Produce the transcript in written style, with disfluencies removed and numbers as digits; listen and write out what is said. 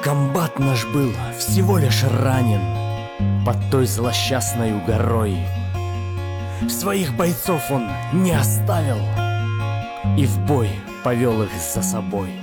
Комбат наш был всего лишь ранен под той злосчастной горой. Своих бойцов он не оставил и в бой повел их за собой.